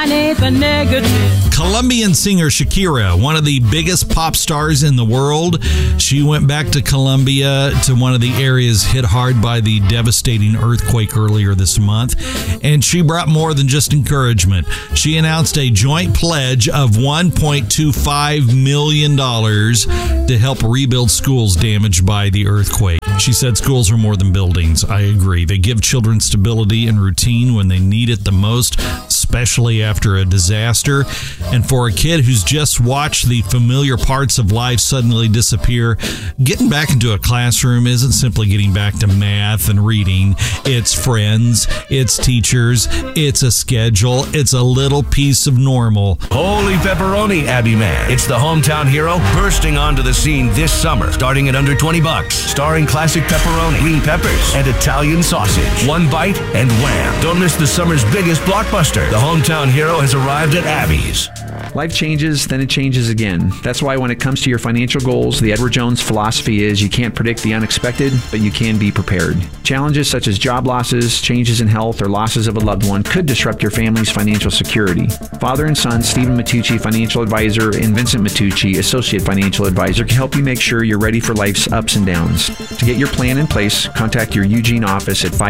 Colombian singer Shakira, one of the biggest pop stars in the world. She went back to Colombia, to one of the areas hit hard by the devastating earthquake earlier this month, and she brought more than just encouragement. She announced a joint pledge of $1.25 million to help rebuild schools damaged by the earthquake. She said schools are more than buildings. I agree. They give children stability and routine when they need it the most, especially after a disaster. And for a kid who's just watched the familiar parts of life suddenly disappear, getting back into a classroom isn't simply getting back to math and reading. It's friends, it's teachers, it's a schedule, it's a little piece of normal. Holy pepperoni, Abby Man. It's the hometown hero bursting onto the scene this summer, starting at under $20. Starring classic pepperoni, green peppers, and Italian sausage. One bite and wham. Don't miss the summer's biggest blockbuster. The hometown hero has arrived at Abby's. Life changes, then it changes again. That's why when it comes to your financial goals, the Edward Jones philosophy is you can't predict the unexpected, but you can be prepared. Challenges such as job losses, changes in health, or losses of a loved one could disrupt your family's financial security. Father and son, Stephen Matucci, financial advisor, and Vincent Matucci, associate financial advisor, can help you make sure you're ready for life's ups and downs. To get your plan in place, contact your Eugene office at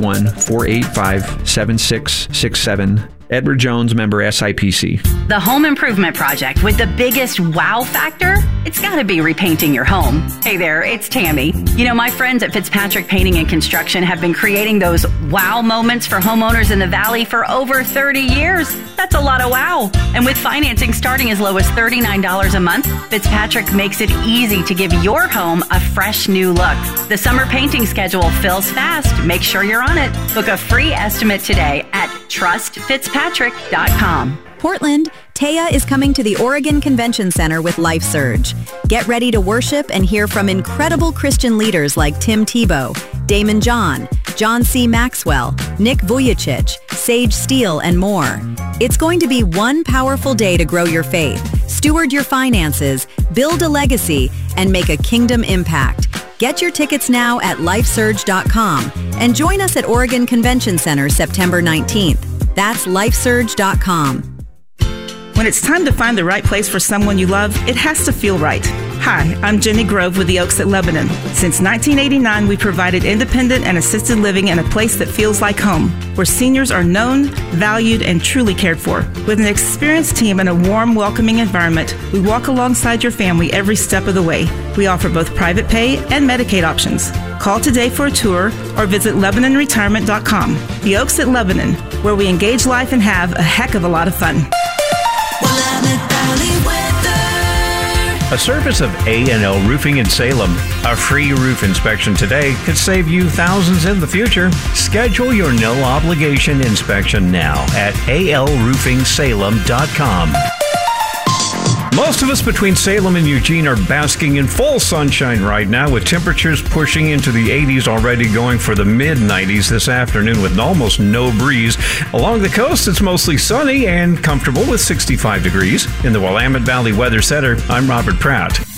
541-485-7667. Edward Jones, member SIPC. The home improvement project with the biggest wow factor? It's got to be repainting your home. Hey there, it's Tammy. You know, my friends at Fitzpatrick Painting and Construction have been creating those wow moments for homeowners in the Valley for over 30 years. That's a lot of wow. And with financing starting as low as $39 a month, Fitzpatrick makes it easy to give your home a fresh new look. The summer painting schedule fills fast. Make sure you're on it. Book a free estimate today at trustfitzpatrick.com. Portland, Taya is coming to the Oregon Convention Center with Life Surge. Get ready to worship and hear from incredible Christian leaders like Tim Tebow, Damon John, John C. Maxwell, Nick Vujicic, Sage Steele, and more. It's going to be one powerful day to grow your faith, steward your finances, build a legacy, and make a kingdom impact. Get your tickets now at lifesurge.com and join us at Oregon Convention Center September 19th. That's lifesurge.com. When it's time to find the right place for someone you love, it has to feel right. Hi, I'm Jenny Grove with the Oaks at Lebanon. Since 1989, we provided independent and assisted living in a place that feels like home, where seniors are known, valued, and truly cared for. With an experienced team and a warm, welcoming environment, we walk alongside your family every step of the way. We offer both private pay and Medicaid options. Call today for a tour or visit LebanonRetirement.com. The Oaks at Lebanon, where we engage life and have a heck of a lot of fun. A service of A&L Roofing in Salem. A free roof inspection today could save you thousands in the future. Schedule your no-obligation inspection now at alroofingsalem.com. Most of us between Salem and Eugene are basking in full sunshine right now, with temperatures pushing into the 80s, already going for the mid-90s this afternoon with almost no breeze. Along the coast, it's mostly sunny and comfortable with 65 degrees. In the Willamette Valley Weather Center, I'm Robert Pratt.